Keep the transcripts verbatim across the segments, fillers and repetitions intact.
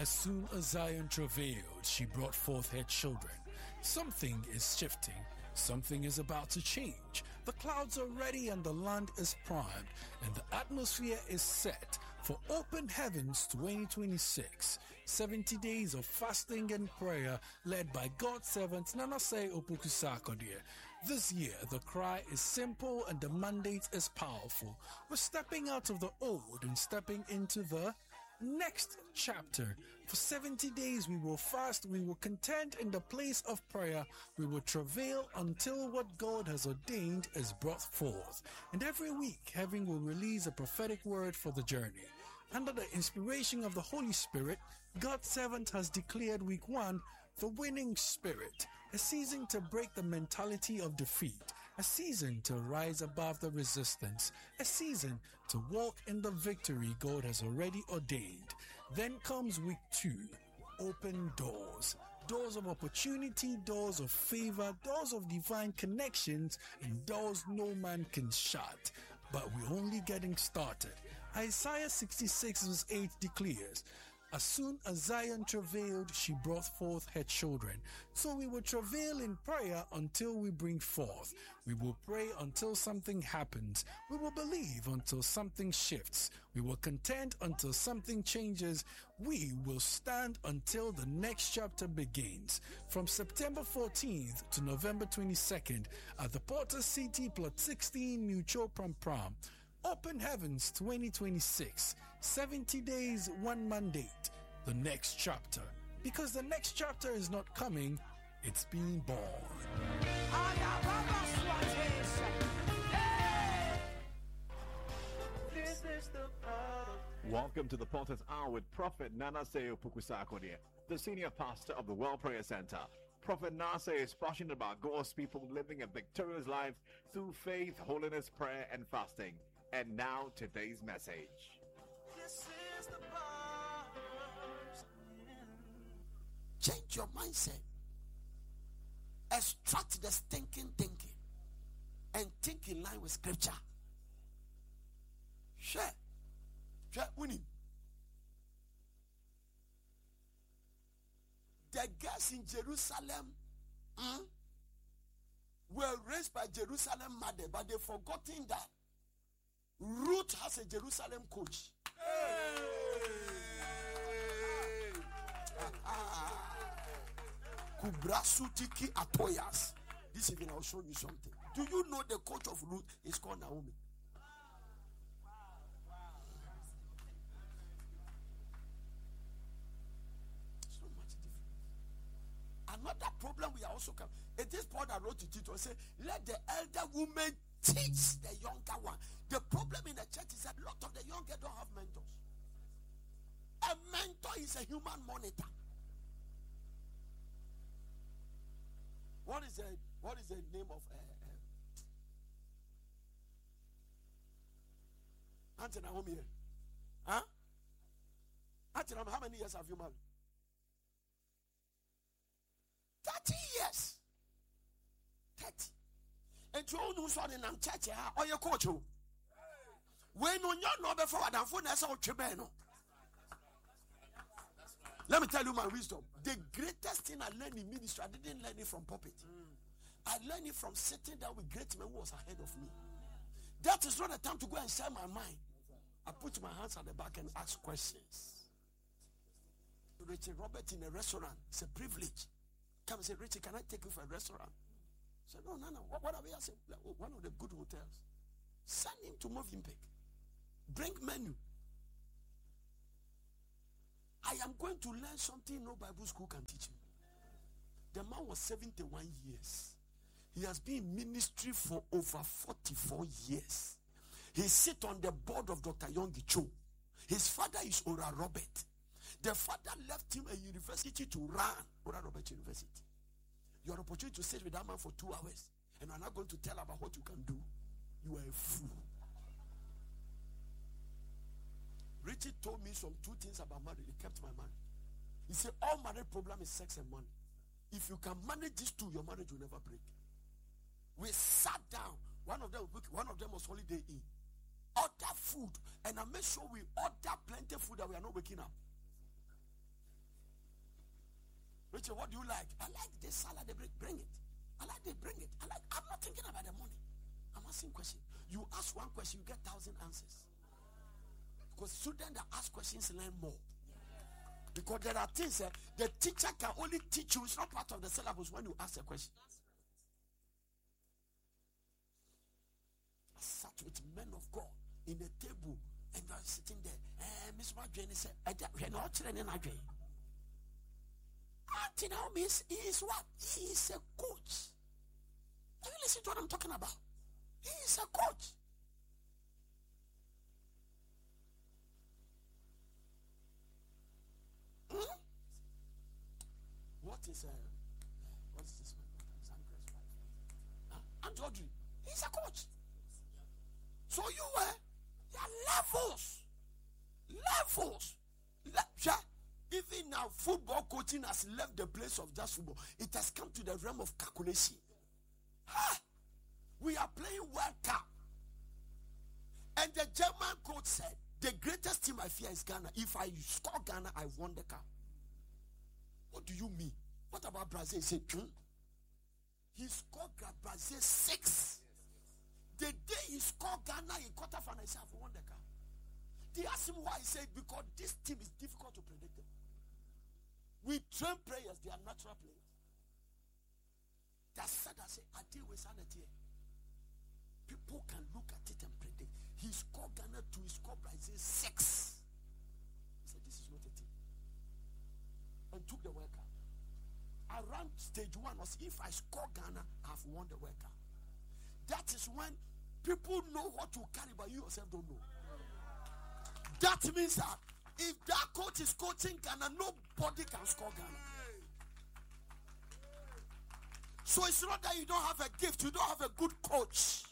As soon as Zion travailed, she brought forth her children. Something is shifting. Something is about to change. The clouds are ready and the land is primed, and the atmosphere is set for Open Heavens twenty twenty-six. seventy days of fasting and prayer led by God's servant Nanase Opoku-Sarkodie. This year, the cry is simple and the mandate is powerful. We're stepping out of the old and stepping into the next chapter. For seventy days we will fast, we will contend in the place of prayer, we will travail until what God has ordained is brought forth. And every week, heaven will release a prophetic word for the journey. Under the inspiration of the Holy Spirit, God's servant has declared week one the winning spirit, a season to break the mentality of defeat, a season to rise above the resistance, a season to walk in the victory God has already ordained. Then comes week two, open doors. Doors of opportunity, doors of favor, doors of divine connections, and doors no man can shut. But we're only getting started. Isaiah sixty-six verse eight declares, as soon as Zion travailed, she brought forth her children. So we will travail in prayer until we bring forth. We will pray until something happens. We will believe until something shifts. We will contend until something changes. We will stand until the next chapter begins. From September fourteenth to November twenty-second at the Porter City Plot sixteen, Mutual Pram Pram. Open Heavens twenty twenty-six. seventy days, one mandate. The next chapter. Because the next chapter is not coming, it's being born. This is the part of Welcome to the Potter's Hour with Prophet Nanase Opoku-Sarkodie, the senior pastor of the World Prayer Center. Prophet Nanase is passionate about God's people living a victorious life through faith, holiness, prayer, and fasting. And now, today's message. this is the part. Change your mindset. Extract the stinking thinking and think in line with scripture. Share. Share winning. The girls in Jerusalem hmm, were raised by Jerusalem mother, but they've forgotten that Ruth has a Jerusalem coach. Kubrasutiki Atoyas. This evening I'll show you something. Do you know the coach of Ruth is called Naomi? So much different. Another problem we are also come. It is Paul that wrote to Tito and said, let the elder woman teach the younger one. The problem in the church is that a lot of the younger don't have mentors. A mentor is a human monitor. What is the what is the name of uh, uh, Auntie Naomi? Huh? Auntie Naomi, how many years have you married? Thirty years. Thirty. And you know something in church or your coach. When you know before that phone is out chebeno. Let me tell you my wisdom. The greatest thing I learned in ministry, I didn't learn it from pulpit. Mm. I learned it from sitting down with great men who was ahead of me. That is not the time to go and share my mind. I put my hands at the back and ask questions. Richard Robert in a restaurant, it's a privilege. Come and say, Richard, can I take you for a restaurant? I said, no, no, no. What, what are we? I said, one of the good hotels. Send him to Movenpick. Bring menu. I am going to learn something no Bible school can teach me. The man was seventy-one years. He has been in ministry for over forty-four years. He sits on the board of Doctor Yonggi Cho. His father is Ora Robert. The father left him a university to run Ora Robert University. Your opportunity to sit with that man for two hours and I'm not going to tell about what you can do. You are a fool. Richard told me some two things about marriage. He kept my marriage. He said all marriage problem is sex and money. If you can manage these two, your marriage will never break. We sat down. One of them, one of them was Holiday Inn. Order food, and I made sure we order plenty of food that we are not waking up. preaching, what do you like? I like this salad, they bring, bring it. I like they bring it. I like, I'm not thinking about the money. I'm asking question. You ask one question, you get thousand answers. Because students that ask questions learn more. Because there are things uh, the teacher can only teach you. It's not part of the syllabus when you ask a question. I sat with men of God in a table and they are sitting there. Eh, Miss Madjane said, "We're not training Adjane." Auntie Naomi is, he is what? He is a coach. Have you listened to what I'm talking about? He is a coach. Hmm? What is uh, what is this man? Huh? Aunt Audrey. He's a coach. So you were, uh, there are levels. Levels. Le- yeah. Even now, football coaching has left the place of just football. It has come to the realm of calculation. Ha! We are playing World Cup. And the German coach said, the greatest team I fear is Ghana. If I score Ghana, I won the cup. What do you mean? What about Brazil? He said, hmm? He scored Brazil six. The day he scored Ghana in quarterfinal, he said, I've won the cup. They asked him why. He said, because this team is difficult to predict them. We train players, they are natural players. That's sad. I say, I deal with sanity. People can look at it and predict. He scored Ghana two, he scored Brazil six. He said, this is not a team. And took the World Cup. Around stage one was, if I score Ghana, I've won the World Cup. That is when people know what to carry, but you yourself don't know. That means that if that coach is coaching Ghana, nobody can score Ghana. So it's not that you don't have a gift, you don't have a good coach.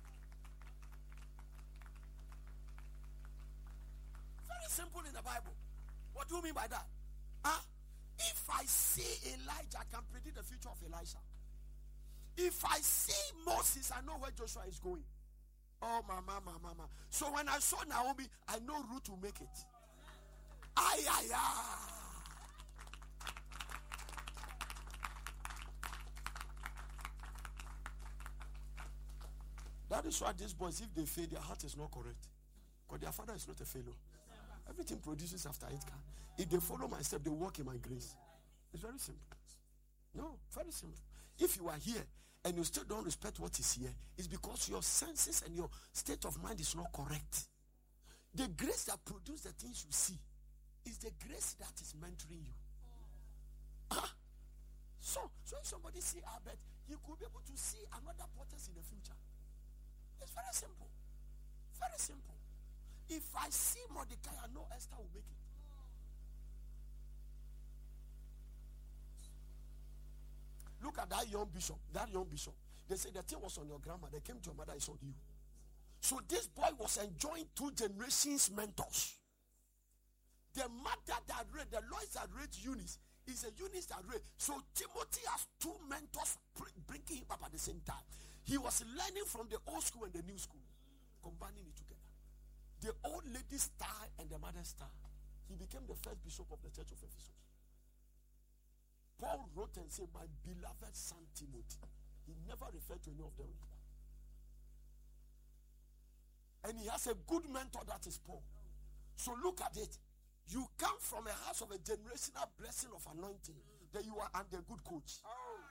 Very simple in the Bible. What do you mean by that? Huh? If I see Elijah, I can predict the future of Elisha. If I see Moses, I know where Joshua is going. Oh, mama, mama, mama. So when I saw Naomi, I know Ruth will make it. Ay, ay, ay. That is why these boys, if they fail, their heart is not correct. Because their father is not a failure. Everything produces after it can. If they follow my step, they walk in my grace. It's very simple. No, very simple. If you are here and you still don't respect what is here, it's because your senses and your state of mind is not correct. The grace that produces the things you see is the grace that is mentoring you. Huh? So, so if somebody see Albert, he could be able to see another porters in the future. It's very simple. Very simple. If I see Mordecai, I know Esther will make it. Look at that young bishop. That young bishop. They say the thing was on your grandma. They came to your mother, it's on you. So this boy was enjoying two generations mentors. The mother that read, the Lois that read Eunice, is a Eunice that read. So Timothy has two mentors bringing him up at the same time. He was learning from the old school and the new school, combining it together. The old lady star and the mother star. He became the first bishop of the church of Ephesus. Paul wrote and said, my beloved son Timothy. He never referred to any of them like that. And he has a good mentor, that is Paul. So look at it. You come from a house of a generational blessing of anointing. That you are under a good coach.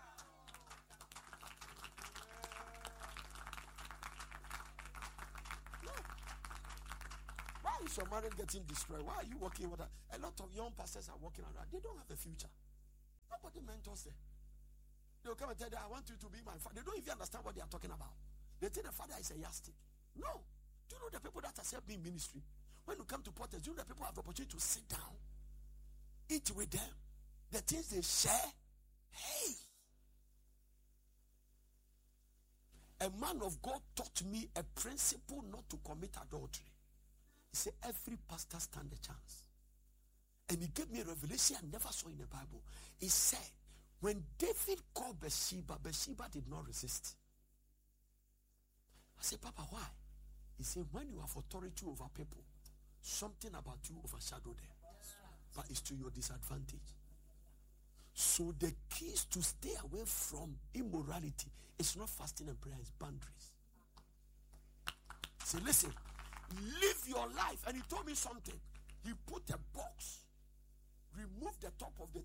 No. Why is your marriage getting destroyed? Why are you working with that? A lot of young pastors are working around. They don't have a future. Nobody mentors them. They'll come and tell them, I want you to be my father. They don't even understand what they are talking about. They think the father is a yardstick. No. Do you know the people that are serving in ministry? When you come to Porters, do you know the people have the opportunity to sit down, eat with them, the things they share? Hey! A man of God taught me a principle not to commit adultery. He said, every pastor stands a chance. And he gave me a revelation I never saw in the Bible. He said, when David called Bathsheba, Bathsheba did not resist. I said, Papa, why? He said, when you have authority over people, something about you overshadow them. But it's to your disadvantage. So So the keys to stay away from immorality is not fasting and prayer, it's boundaries. Say, listen, live your life. And he told me something. He put a box, remove the top of the